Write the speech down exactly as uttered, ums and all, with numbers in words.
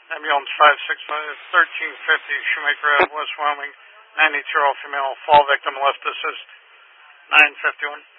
Ambulance five six five, thirteen fifty, Shoemaker Ave, West Wyoming, ninety-two-year-old female, fall victim, left assist, nine fifty-one.